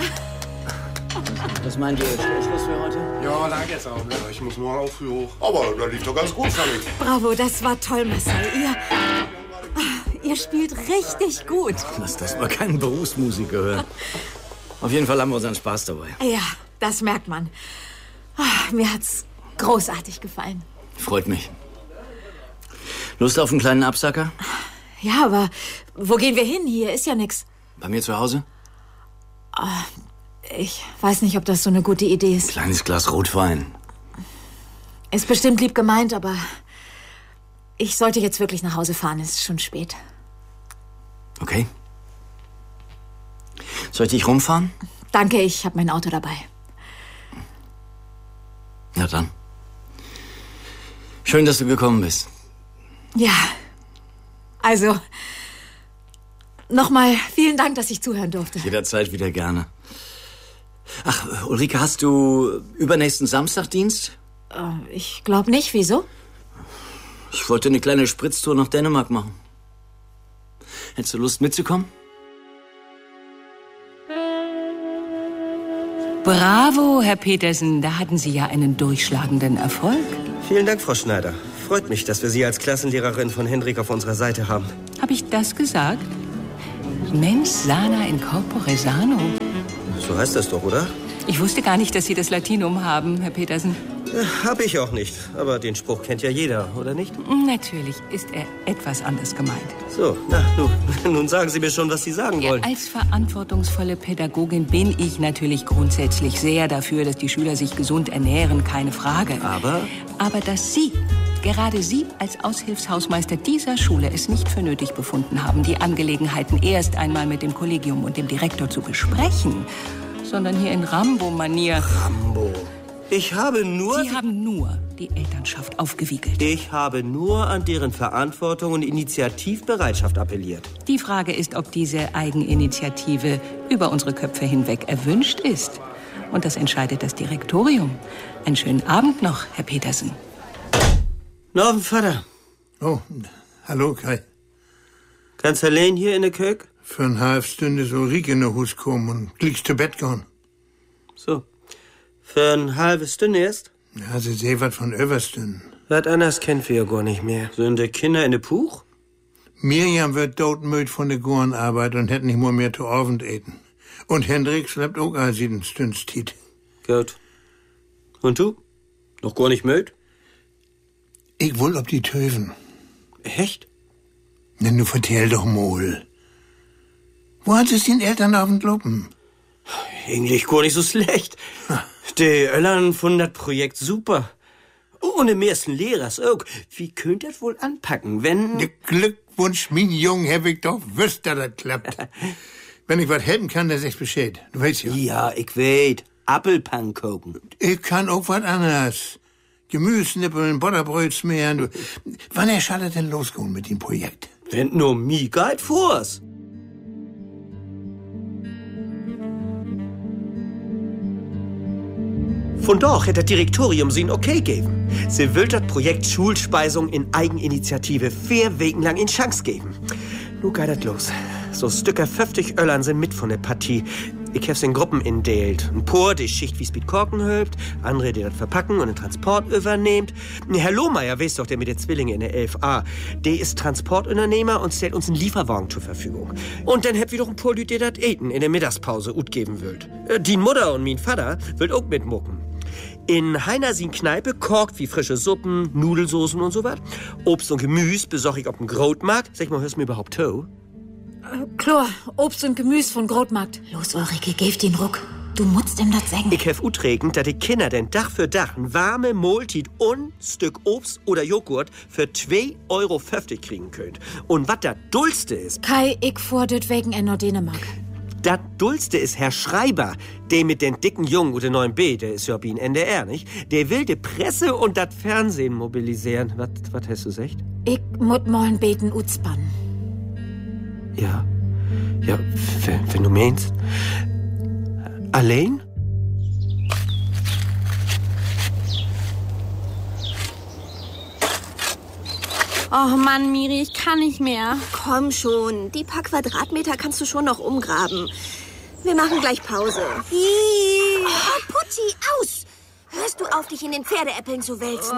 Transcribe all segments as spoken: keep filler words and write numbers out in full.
Was meint ihr? Schluss für heute? Ja, lag jetzt auch. Ne? Ich muss morgen auch früh hoch. Aber da lief doch ganz gut, fand ich. Bravo, das war toll, Marcel. Ihr, ihr spielt richtig gut. Lass das mal keinen Berufsmusiker hören. Auf jeden Fall haben wir unseren Spaß dabei. Ja, das merkt man. Mir hat's großartig gefallen. Freut mich. Lust auf einen kleinen Absacker? Ja, aber wo gehen wir hin? Hier ist ja nix. Bei mir zu Hause? Ich weiß nicht, ob das so eine gute Idee ist. Kleines Glas Rotwein. Ist bestimmt lieb gemeint, aber ich sollte jetzt wirklich nach Hause fahren. Es ist schon spät. Okay. Soll ich dich rumfahren? Danke, ich habe mein Auto dabei. Ja, dann. Schön, dass du gekommen bist. Ja, also nochmal vielen Dank, dass ich zuhören durfte. Jederzeit wieder gerne. Ach, Ulrike, hast du übernächsten Samstag Dienst? Äh, ich glaube nicht. Wieso? Ich wollte eine kleine Spritztour nach Dänemark machen. Hättest du Lust mitzukommen? Bravo, Herr Petersen. Da hatten Sie ja einen durchschlagenden Erfolg. Vielen Dank, Frau Schneider. Freut mich, dass wir Sie als Klassenlehrerin von Hendrik auf unserer Seite haben. Habe ich das gesagt? Mens sana in corpore sano. So heißt das doch, oder? Ich wusste gar nicht, dass Sie das Latinum haben, Herr Petersen. Ja, hab ich auch nicht. Aber den Spruch kennt ja jeder, oder nicht? Natürlich ist er etwas anders gemeint. So, na, nun, nun sagen Sie mir schon, was Sie sagen Ja, wollen. als verantwortungsvolle Pädagogin bin ich natürlich grundsätzlich sehr dafür, dass die Schüler sich gesund ernähren, keine Frage. Aber? Aber dass Sie, gerade Sie als Aushilfshausmeister dieser Schule es nicht für nötig befunden haben, die Angelegenheiten erst einmal mit dem Kollegium und dem Direktor zu besprechen, sondern hier in Rambo-Manier... Rambo... Ich habe nur... Sie haben nur die Elternschaft aufgewiegelt. Ich habe nur an deren Verantwortung und Initiativbereitschaft appelliert. Die Frage ist, ob diese Eigeninitiative über unsere Köpfe hinweg erwünscht ist. Und das entscheidet das Direktorium. Einen schönen Abend noch, Herr Petersen. Norven, Vater. Oh, hallo Kai. Ganz allein hier in der Kök? Für eine halbe Stunde ist Ulrike in der Hus gekommen und gleich zu Bett gehen. So. Für eine halbe Stunde erst? Ja, sie sehen was von Överstunden. Was anderes kennt wir ja gar nicht mehr. Sind die Kinder in der Puch? Miriam wird todmüd von der Gorenarbeit und hätt nicht mal mehr zu Abend eten. Und Hendrik schleppt auch all sieben Stündstiet. Gut. Und du? Noch gar nicht müd? Ich will ob die Töven. Echt? Denn du vertell doch mal. Wo hat es den Eltern auf den Luppen? Eigentlich gar nicht so schlecht. Die Öllern fanden das Projekt super. Ohne meisten Lehrers auch. Wie könnt ihr das wohl anpacken, wenn... Der Glückwunsch, mein Jung, hab ich doch wüsst, dass das klappt. Wenn ich was helfen kann, das ist Bescheid. Du weißt ja. Ja, ich weet. Appelpannkuchen. Ich kann auch was anderes. Gemüsnippeln, Butterbrot schmieren. Du. Wann er schaltet denn losgehen mit dem Projekt? Wenn nur mi geht vor's. Von doch hätte das Direktorium sie ein Okay geben. Sie will das Projekt Schulspeisung in Eigeninitiative vier Wochen lang in Chance geben. Nu geht das los. So Stücker fünfzig Öllern sind mit von der Partie. Ich hab's in Gruppen indeelt. Ein paar, die Schicht wie's mit Korken hülpt, andere, die das verpacken und den Transport übernehmt. Herr Lohmeier, weißt doch, der mit den Zwillingen in der elf a, der ist Transportunternehmer und stellt uns einen Lieferwagen zur Verfügung. Und dann habt wir doch ein paar Leute, die das eten in der Mittagspause ut geben wollt. Die Mutter und mein Vater will auch mitmucken. In Heiner sin Kneipe kocht wie frische Suppen, Nudelsoßen und so was. Obst und Gemüse besorg ich auf dem Grotmarkt. Sag mal, hörst du mir überhaupt to? Klar, Obst und Gemüse von Grotmarkt. Los, Ulrike, gib den Ruck. Du musst ihm das sagen. Ich hef utregend, dass die Kinder denn Dach für Dach ein warme Mahltid und Stück Obst oder Joghurt für zwei Euro fünfzig kriegen könnt. Und was das Dulste ist... Kai, ich fuhr dort wegen in Dänemark. Das Dulste ist Herr Schreiber, der mit den dicken Jungen und der neuen B, der ist ja wie ein N D R, nicht? Der will die Presse und das Fernsehen mobilisieren. Was, was hast du gesagt? Ich muss morgen beten utspannen. Ja, ja, wenn, wenn du meinst. Allein? Oh Mann, Miri, ich kann nicht mehr. Komm schon, die paar Quadratmeter kannst du schon noch umgraben. Wir machen gleich Pause. Oh, Putzi, aus! Hörst du auf, dich in den Pferdeäppeln zu wälzen?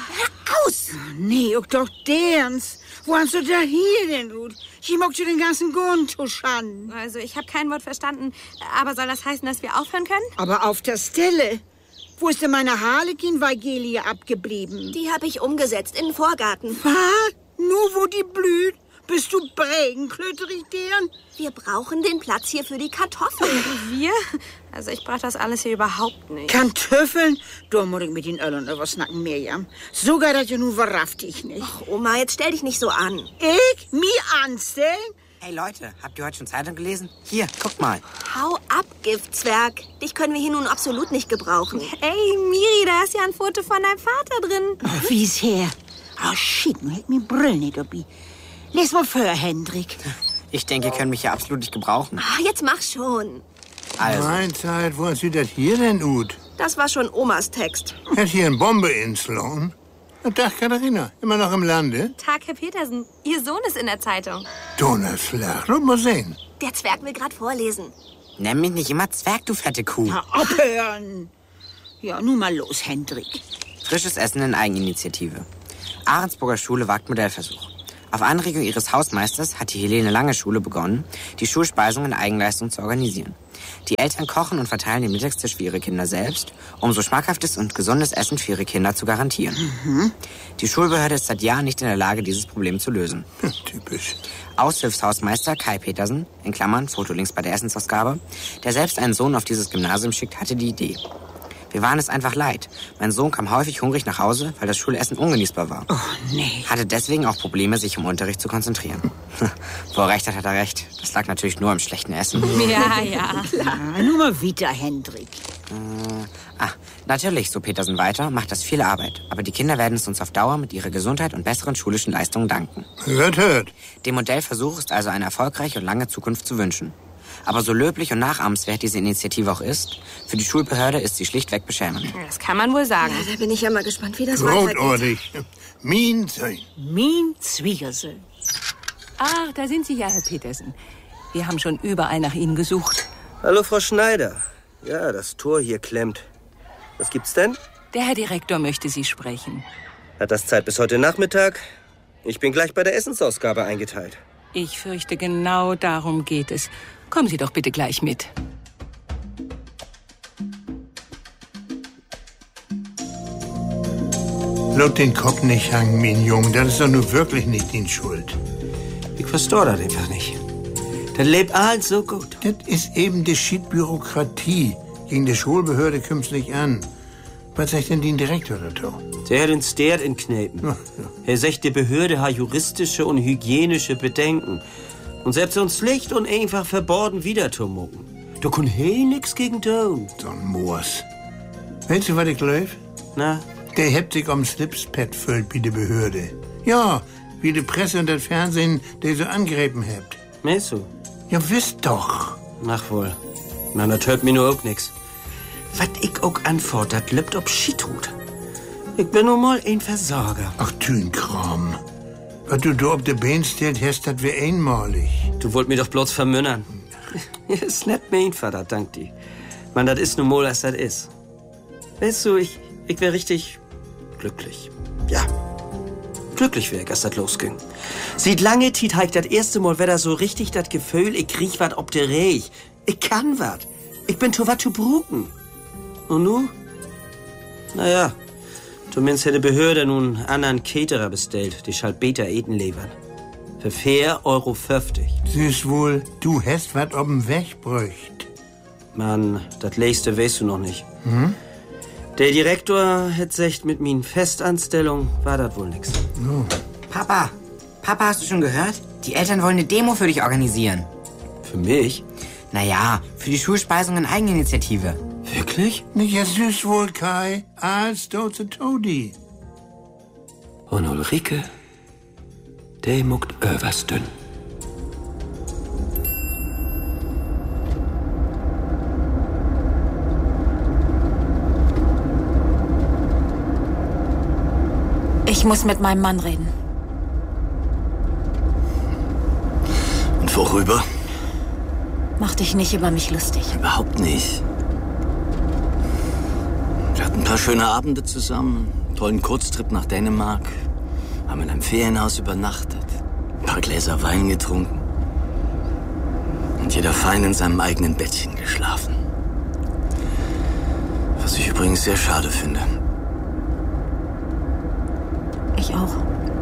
Hör aus! Nee, auch doch derns. Wo hast du da hier denn, Ruth? Ich mag dir den ganzen Grund tuschan. Also, ich habe kein Wort verstanden. Aber soll das heißen, dass wir aufhören können? Aber auf der Stelle. Wo ist denn meine Harlekin-Weigelie abgeblieben? Die habe ich umgesetzt in den Vorgarten. Was? Nur wo die blüht? Bist du Brägenklötterig deren? Wir brauchen den Platz hier für die Kartoffeln. Wir? Also ich brauche das alles hier überhaupt nicht. Kartoffeln? Da muss ich mit den Öllern übersnacken, Mirjam. Sogar das ja nur verrafft ich nicht. Ach, Oma, jetzt stell dich nicht so an. Ich? Mich anstellen? Hey Leute, habt ihr heute schon Zeitung gelesen? Hier, guckt mal. Hau ab, Giftzwerg. Dich können wir hier nun absolut nicht gebrauchen. Ey, Miri, da ist ja ein Foto von deinem Vater drin. Oh, wie's her? Oh, shit, man hält mir Brillen nicht dabei. Lies mal vor, Hendrik. Ich denke, ihr könnt mich ja absolut nicht gebrauchen. Ach, jetzt mach schon. Also. Mein Zeit, wo hast du das hier denn, Ud? Das war schon Omas Text. Hat hier eine Bombe in Sloan? Tag, Katharina. Immer noch im Lande? Tag, Herr Petersen. Ihr Sohn ist in der Zeitung. Donnerschlag. Lass mal sehen. Der Zwerg will gerade vorlesen. Nenn mich nicht immer Zwerg, du fette Kuh. Na, abhören. Ja, nun mal los, Hendrik. Frisches Essen in Eigeninitiative. Ahrensburger Schule wagt Modellversuch. Auf Anregung ihres Hausmeisters hat die Helene Lange Schule begonnen, die Schulspeisung in Eigenleistung zu organisieren. Die Eltern kochen und verteilen den Mittagstisch für ihre Kinder selbst, um so schmackhaftes und gesundes Essen für ihre Kinder zu garantieren. Mhm. Die Schulbehörde ist seit Jahren nicht in der Lage, dieses Problem zu lösen. Typisch. Aushilfshausmeister Kai Petersen, in Klammern, Fotolinks bei der Essensausgabe, der selbst einen Sohn auf dieses Gymnasium schickt, hatte die Idee. Wir waren es einfach leid. Mein Sohn kam häufig hungrig nach Hause, weil das Schulessen ungenießbar war. Oh, nee. Hatte deswegen auch Probleme, sich im Unterricht zu konzentrieren. Wo er recht hat, hat er recht. Das lag natürlich nur am schlechten Essen. Ja, ja. Klar, nur mal wieder, Hendrik. Äh, ah, natürlich, so Petersen weiter, macht das viel Arbeit. Aber die Kinder werden es uns auf Dauer mit ihrer Gesundheit und besseren schulischen Leistungen danken. Hört, hört. Dem Modellversuch ist also eine erfolgreiche und lange Zukunft zu wünschen. Aber so löblich und nachahmenswert diese Initiative auch ist, für die Schulbehörde ist sie schlichtweg beschämend. Das kann man wohl sagen. Ja, da bin ich ja mal gespannt, wie das weitergeht. Rotordig. Mein sein. Mein Zwiegersohn. Ach, da sind Sie ja, Herr Petersen. Wir haben schon überall nach Ihnen gesucht. Hallo, Frau Schneider. Ja, das Tor hier klemmt. Was gibt's denn? Der Herr Direktor möchte Sie sprechen. Hat das Zeit bis heute Nachmittag? Ich bin gleich bei der Essensausgabe eingeteilt. Ich fürchte, genau darum geht es. Kommen Sie doch bitte gleich mit. Laut den Kopf nicht hangen, mein Junge. Das ist doch nur wirklich nicht die Schuld. Ich verstehe das einfach nicht. Das lebt alles so gut. Das ist eben die Schiedbürokratie. Gegen die Schulbehörde kommt's nicht an. Was sagt denn die Direktor dazu? Der hat den Stert in Knepen. Ja, ja. Er sagt, die Behörde hat juristische und hygienische Bedenken. Und selbst uns schlicht und einfach verboten wieder zu mucken. Da kann hey nix gegen tun. So ein Moors. Weißt du, was ich läuft? Na? Der hebt sich um Slipspad füllt wie die Behörde. Ja, wie die Presse und das Fernsehen, der so angegriffen habt. Meinst du? Ja, wisst doch. Mach wohl. Na, das hört mir nur auch nix. Was ich auch antwort, das lebt ob Schiedhut. Ich bin nun mal ein Versorger. Ach, Tünkram. Was du da auf der Beine stellt hast, das wär einmalig. Du wollt mir doch bloß vermünnern. Ja, ist nicht mein Vater, dank dir. Man, das ist nun mal, als das ist. Weißt du, ich, ich wär richtig glücklich. Ja. Glücklich wär ich, als das losging. Sieht lange Zeit heik das erste Mal wieder so richtig das Gefühl, ich krieg wat ob der Reich. Ich kann wat. Ich bin zu wat zu bruken. Und nu? Naja, zumindest hätte Behörde nun einen anderen Caterer bestellt, die schall Beta Eten liefern. Für vier Euro fünfzig. Siehst wohl, du hast wat ob'n Weg bräucht. Mann, das Nächste weißt du noch nicht. Hm? Der Direktor hätt secht, mit min Festanstellung war das wohl nix. Oh. Papa, Papa, hast du schon gehört? Die Eltern wollen eine Demo für dich organisieren. Für mich? Naja, für die Schulspeisung in Eigeninitiative. Wirklich? Ja, süß wohl, Kai. Als doze Todi. Und Ulrike, der muckt överstön. Ich muss mit meinem Mann reden. Und worüber? Mach dich nicht über mich lustig. Überhaupt nicht. Wir hatten ein paar schöne Abende zusammen, einen tollen Kurztrip nach Dänemark, haben in einem Ferienhaus übernachtet, ein paar Gläser Wein getrunken und jeder fein in seinem eigenen Bettchen geschlafen. Was ich übrigens sehr schade finde. Ich auch.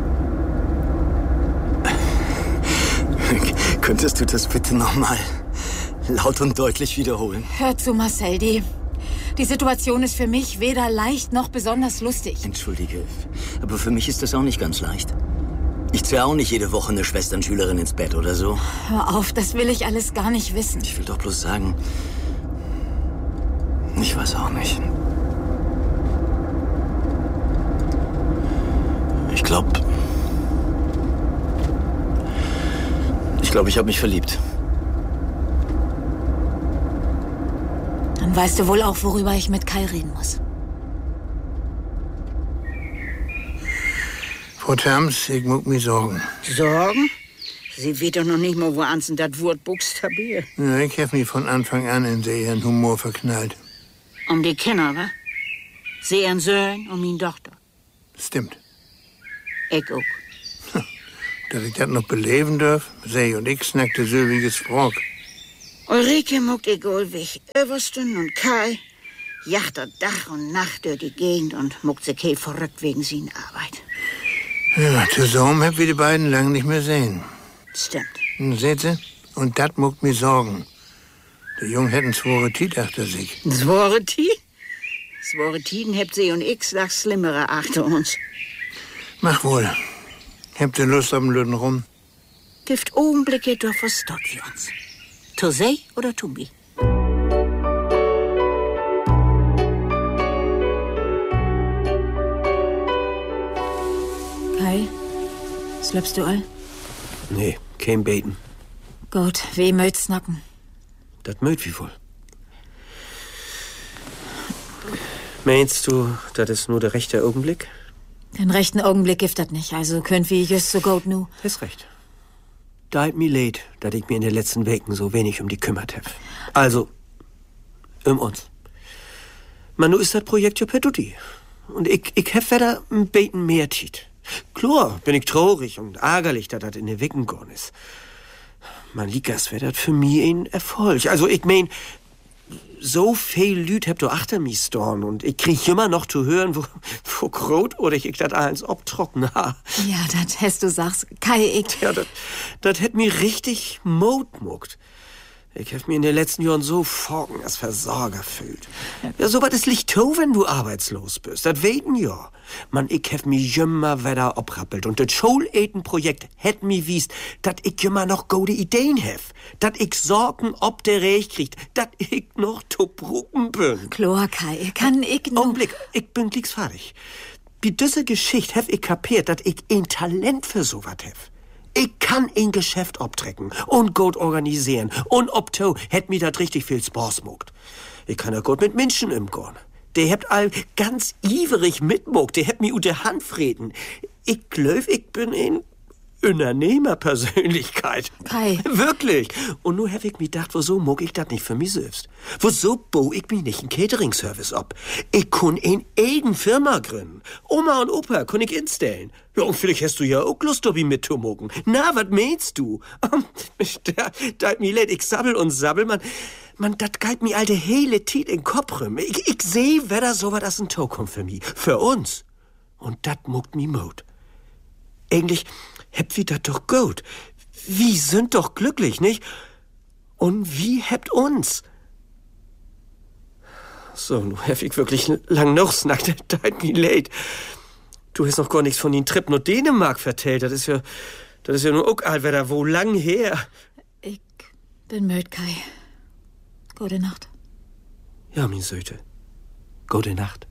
Könntest du das bitte nochmal laut und deutlich wiederholen? Hör zu, Marcel, die, die Situation ist für mich weder leicht noch besonders lustig. Entschuldige, aber für mich ist das auch nicht ganz leicht. Ich zerre auch nicht jede Woche eine Schwesternschülerin ins Bett oder so. Hör auf, das will ich alles gar nicht wissen. Ich will doch bloß sagen, ich weiß auch nicht. Ich glaube, ich glaube, ich habe mich verliebt. Dann weißt du wohl auch, worüber ich mit Kai reden muss. Frau Tams, ich muss mir sorgen. Sorgen? Sie weet doch noch nicht mal, wo ansen das Wort buchstabiert. Ja, ich hab mich von Anfang an in ihren Humor verknallt. Um die Kinder, wa? Sie ihren Sohn und min Tochter. Stimmt. Ich auch. Dass ich das noch beleben darf, sie und ich snackte sylviges Sprach. Ulrike muckt egal weg. Översten und Kai jacht er Tag und Nacht durch die Gegend und muckt sich hey verrückt wegen seiner Arbeit. Ja, zusammen hab wir die beiden lang nicht mehr sehen. Stimmt. Und seht sie? Und das muckt mir Sorgen. Die Jungen hätten zwore Tiet achter sich. Zwore Tiet? Zwore Tiden habt sie und ich sag Slimmere achter uns. Mach wohl. Habt ihr Lust auf den Lüden rum? Gift Augenblicke, doch verstockt wir uns. To sei oder to be? Kai, släppst du all? Nee, kein Beten. Gut, wie möcht's snacken? Das mögt wie wohl. Meinst du, das ist nur der rechte Augenblick? Den rechten Augenblick gibt das nicht, also könnt wir just so gut nu. Ist recht. Deit mir leid, dass ich mir in den letzten Wochen so wenig um die kümmert hab. Also, um uns. Man, nu ist das Projekt ja per Dutti. Und ich, ich hab wieder ein Beten mehr Tiet. Klar, bin ich traurig und ärgerlich, dass das in den Wicken gorn ist. Man, Likas, wär das für mich ein Erfolg. Also, ich mein, so viel Lüd habt du achter mi storn und ich krieg immer noch zu hören, wo, wo grot oder ich das alles obtrocken ha. Ja, das hast du sagst. Kai, ich... Ja, das, das hätt mir richtig motmuckt. Ich hab mir in den letzten Jahren so forgen als Versorger fühlt. Ja, so was ist Licht to, wenn du arbeitslos bist. Das weten ja. Man, ich hab mich immer wieder obrappelt und das Schuleten-Projekt hätt mi wiest, dat ich immer noch gute Ideen hef. Dat ich Sorgen ob der Recht kriegt, dat ich noch to brucken bin. Klar, Kai, kann ich nur... Augenblick, ich bin glicks fertig. Wie diese Geschichte hef ich kapiert, dat ich ein Talent für sowas hef. Ich kann ein Geschäft obtrecken und gut organisieren. Und ob to hätt mir dat richtig viel Spaß muckt. Ich kann ja gut mit Menschen im Gorn. Der hebt all ganz iverig mitmuckt. Der hebt mi u der Hand freden. Ich glaub, ich bin ein Unternehmerpersönlichkeit. Kai. Wirklich. Und nur hab ich mir gedacht, wieso muck ich dat nicht für mich selbst? Wieso bau ich mir nicht einen Catering-Service ab? Ich kun ein eigen Firma gründen. Oma und Opa kun ich instellen. Ja, und vielleicht hast du ja auch Lust, ob ich mitzumocken. Na, wat meinst du? Da, da mi leid, ich sabbel und sabbel, man, man, dat geit mi alte hele Tiet in Kopf rum. Ich, ich seh, wer da so wat as ein Tau kommt für mi. Für uns. Und dat muckt mi Mut. Eigentlich habt wir dat doch gut. Wir sind doch glücklich, nicht? Und wie habt uns? So, nu hab ich wirklich lang noch snackt, deit mi leid. Du hast noch gar nichts von den Trip nach Dänemark vertellt. Das ist ja, das ist ja nur auch allwetter wo lang her. Ich bin müd, Kai. Gute Nacht. Ja, min Söte. Gute Nacht.